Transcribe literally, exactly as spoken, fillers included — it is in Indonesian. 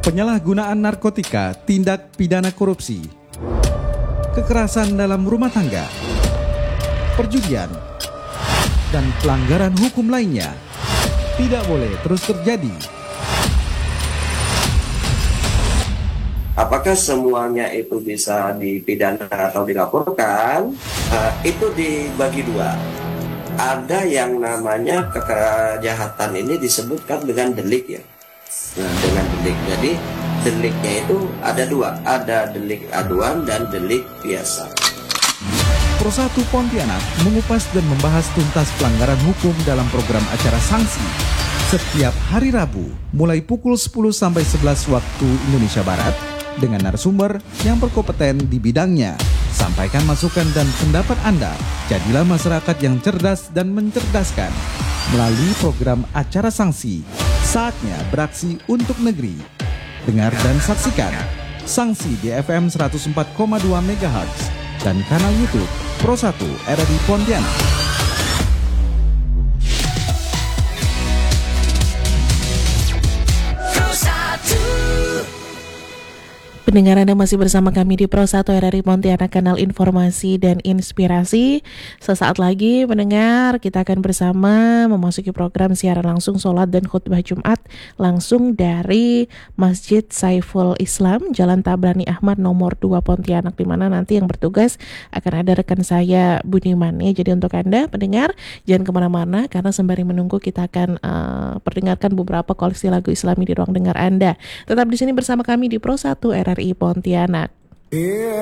penyalahgunaan narkotika, tindak pidana korupsi, kekerasan dalam rumah tangga, perjudian, dan pelanggaran hukum lainnya tidak boleh terus terjadi. Apakah semuanya itu bisa dipidana atau dilaporkan? Uh, itu dibagi dua. Ada yang namanya kejahatan ini disebutkan dengan delik ya. Nah, dengan delik. Jadi deliknya itu ada dua, ada delik aduan dan delik biasa. Pro satu Pontianak mengupas dan membahas tuntas pelanggaran hukum dalam program acara Sanksi setiap hari Rabu mulai pukul sepuluh sampai sebelas waktu Indonesia Barat dengan narasumber yang berkompeten di bidangnya. Sampaikan masukan dan pendapat Anda. Jadilah masyarakat yang cerdas dan mencerdaskan melalui program acara Sanksi. Saatnya beraksi untuk negeri. Dengar dan saksikan Sanksi di F M seratus empat koma dua megahertz dan kanal YouTube Pro satu R R I Pontianak. Pendengar, Anda masih bersama kami di Pro satu R R I Pontianak, kanal informasi dan inspirasi. Sesaat lagi pendengar, kita akan bersama memasuki program siaran langsung sholat dan khutbah Jumat langsung dari Masjid Saiful Islam, Jalan Tabrani Ahmad nomor dua Pontianak, di mana nanti yang bertugas akan ada rekan saya Budiman ya. Jadi untuk Anda pendengar, jangan kemana-mana karena sembari menunggu kita akan uh, perdengarkan beberapa koleksi lagu Islami di ruang dengar Anda. Tetap di sini bersama kami di Pro satu R R I Pontianak.